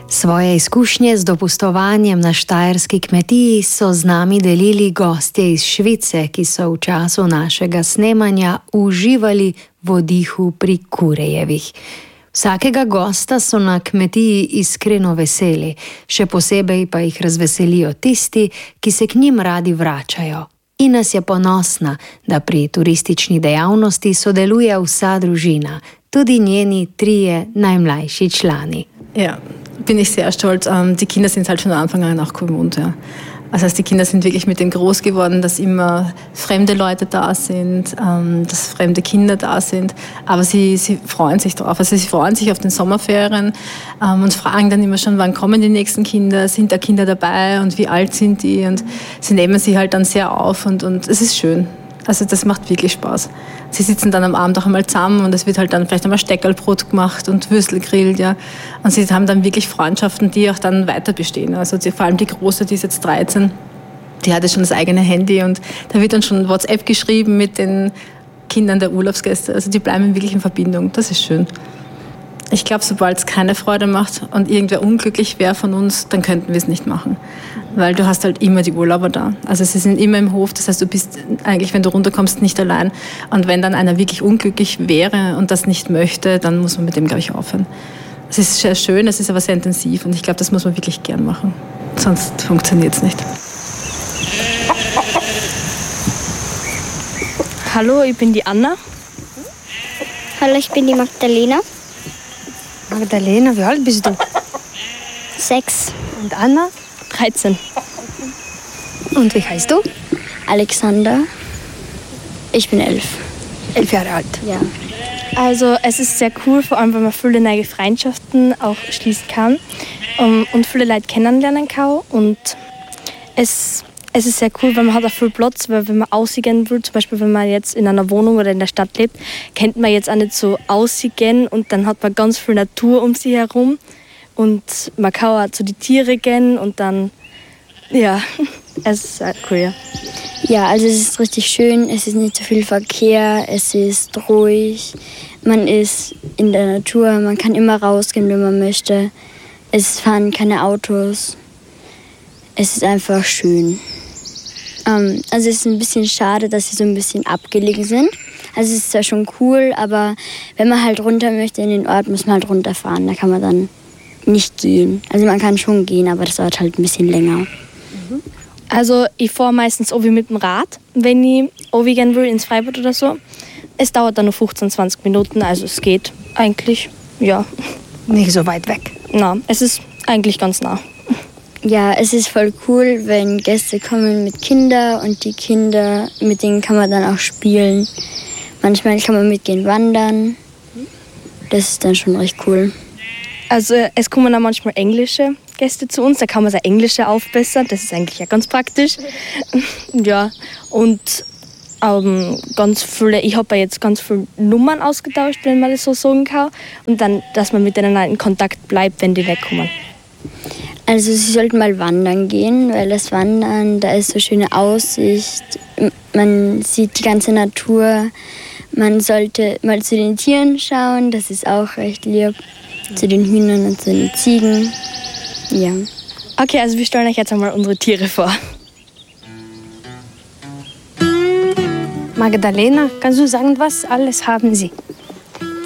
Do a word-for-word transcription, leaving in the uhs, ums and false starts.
Svoje izkušnje z dopustovanjem na štajerski kmetiji so z nami delili gostje iz Švice, ki so v času našega snemanja uživali v vdihu pri kurejevih. Vsakega gosta so na kmetiji iskreno veseli, še posebej pa jih razveselijo tisti, ki se k njim radi vračajo. Ines je ponosna, da pri turistični dejavnosti sodeluje vsa družina, tudi njeni trije najmlajši člani. Ja, bin ich sehr stolz. Die Kinder sind halt von Anfang an auch gewohnt. Ja. Das heißt, die Kinder sind wirklich mit dem groß geworden, dass immer fremde Leute da sind, dass fremde Kinder da sind. Aber sie, sie freuen sich drauf. Also sie freuen sich auf den Sommerferien und fragen dann immer schon, wann kommen die nächsten Kinder, sind da Kinder dabei und wie alt sind die? Und sie nehmen sie halt dann sehr auf und, und es ist schön. Also das macht wirklich Spaß. Sie sitzen dann am Abend auch einmal zusammen und es wird halt dann vielleicht einmal Steckerlbrot gemacht und Würstel grillt, ja. Und sie haben dann wirklich Freundschaften, die auch dann weiter bestehen. Also die, vor allem die Große, die ist jetzt dreizehn, die hatte schon das eigene Handy und da wird dann schon WhatsApp geschrieben mit den Kindern der Urlaubsgäste. Also die bleiben wirklich in Verbindung. Das ist schön. Ich glaube, sobald es keine Freude macht und irgendwer unglücklich wäre von uns, dann könnten wir es nicht machen. Weil du hast halt immer die Urlauber da. Also sie sind immer im Hof, das heißt, du bist eigentlich, wenn du runterkommst, nicht allein. Und wenn dann einer wirklich unglücklich wäre und das nicht möchte, dann muss man mit dem, glaube ich, aufhören. Es ist sehr schön, es ist aber sehr intensiv und ich glaube, das muss man wirklich gern machen. Sonst funktioniert es nicht. Hallo, ich bin die Anna. Hallo, ich bin die Magdalena. Magdalena, wie alt bist du? Sechs. Und Anna? dreizehn. Und wie heißt du? Alexander. Ich bin elf. Elf Jahre alt. Ja. Also es ist sehr cool, vor allem, weil man viele neue Freundschaften auch schließen kann um, und viele Leute kennenlernen kann. Und es, es ist sehr cool, weil man hat auch viel Platz, weil wenn man ausgehen will, zum Beispiel wenn man jetzt in einer Wohnung oder in der Stadt lebt, kennt man jetzt auch nicht so ausgehen und dann hat man ganz viel Natur um sich herum. Und man kann auch zu den Tieren gehen und dann, ja, es ist halt cool, ja. Ja, also es ist richtig schön, es ist nicht so viel Verkehr, es ist ruhig, man ist in der Natur, man kann immer rausgehen, wenn man möchte. Es fahren keine Autos, es ist einfach schön. Ähm, also es ist ein bisschen schade, dass sie so ein bisschen abgelegen sind. Also es ist zwar schon cool, aber wenn man halt runter möchte in den Ort, muss man halt runterfahren, da kann man dann nicht gehen. Also man kann schon gehen, aber das dauert halt ein bisschen länger. Also ich fahre meistens auch wie mit dem Rad, wenn ich gehen will ins Freibad oder so. Es dauert dann nur fünfzehn, zwanzig Minuten, also es geht eigentlich, ja. Nicht so weit weg. Na, es ist eigentlich ganz nah. Ja, es ist voll cool, wenn Gäste kommen mit Kindern und die Kinder, mit denen kann man dann auch spielen. Manchmal kann man mitgehen wandern. Das ist dann schon recht cool. Also es kommen auch manchmal englische Gäste zu uns, da kann man sein Englische aufbessern, das ist eigentlich ja ganz praktisch. Ja, und ähm, ganz viele, ich habe ja jetzt ganz viele Nummern ausgetauscht, wenn man das so sagen kann. Und dann, dass man mit denen in Kontakt bleibt, wenn die wegkommen. Also sie sollten mal wandern gehen, weil das Wandern, da ist so schöne Aussicht, man sieht die ganze Natur. Man sollte mal zu den Tieren schauen, das ist auch recht lieb. Zu den Hühnern und zu den Ziegen. Ja. Okay, also wir stellen euch jetzt einmal unsere Tiere vor. Magdalena, kannst du sagen, was alles haben sie?